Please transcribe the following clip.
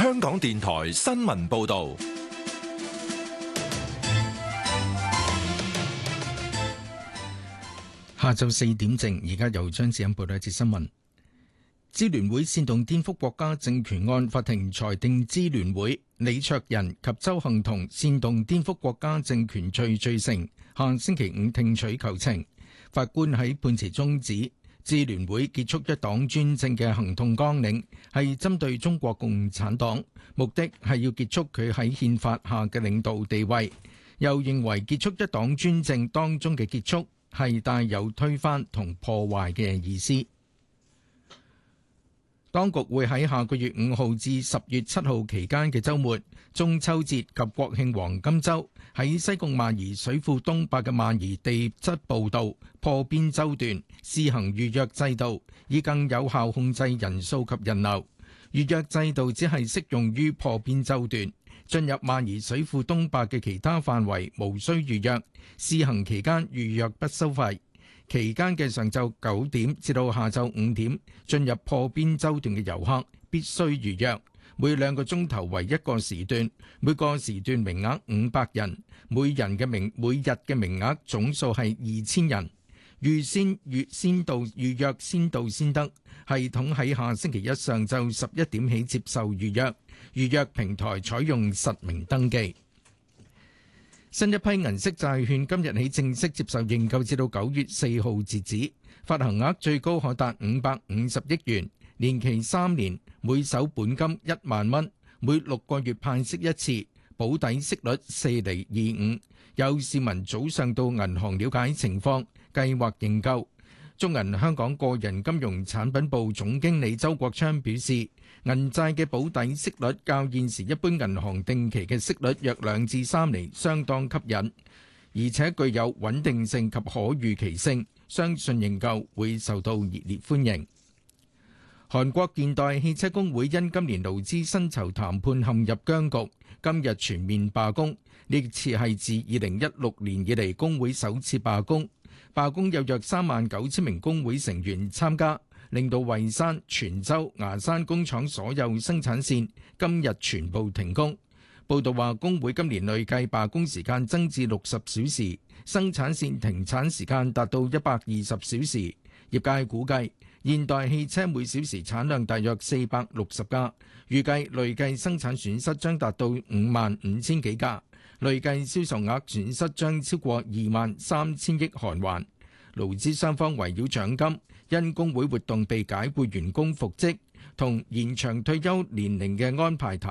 香港電台新聞報道。 下晝4點正，而家由張子欣報道一節新聞。支聯會煽動顛覆國家政權案，法庭裁定支聯會李卓人及鄒幸彤煽動顛覆國家政權罪罪成，下星期五聽取求情。法官喺判詞中指，支聯會結束一黨專政嘅行動綱領係針對中國共產黨，目的係要結束佢喺憲法下嘅領導地位。又認為結束一黨專政當中嘅結束係帶有推翻同破壞嘅意思。當局會喺下個月5號至10月7號期間嘅週末、中秋節及國慶黃金週，喺西貢萬宜水庫東壩嘅萬宜地質步道破邊洲段試行預約制度，以更有效控制人數及人流。預約制度只係適用於破邊洲段，進入萬宜水庫東壩嘅其他範圍無需預約。試行期間預約不收費。期間嘅上晝9點至到下晝5點，進入破邊洲段嘅遊客必須預約，每2個鐘頭為一個時段，每個時段名額500人，每日嘅名額總數係2000人。預約先到先得，系統喺下星期一上晝11點起接受預約，預約平台採用實名登記。新一批銀色債券今日起正式接受認購，至到9月4號截止，發行額最高可達550億元，年期3年，每手本金1萬蚊，每6個月派息一次，保底息率4.25%。有市民早上到銀行了解情況，計劃認購。中銀香港個人金融產品部總經理周國昌表示，銀債嘅保底息率較現時一般銀行定期嘅息率約2至3厘，相當吸引，而且具有穩定性及可預期性，相信認購會受到熱烈歡迎。韓國現代汽車工會因今年勞資薪酬談判陷入僵局，今日全面罷工，呢次係自2016年以嚟工會首次罷工。罷工有約39000名工會成員參加，令到蔚山、全州、牙山工廠所有生產線今日全部停工。報道話，工會今年累計罷工時間增至60小時，生產線停產時間達到120小時。業界估計，現代汽車每小時產量大約460架，預計累計生產損失將達到55000幾架。累計銷售額損失將超過23000億韓元。勞資雙方圍繞獎金、因工會活動被解僱員工復職同延長退休年齡嘅安排談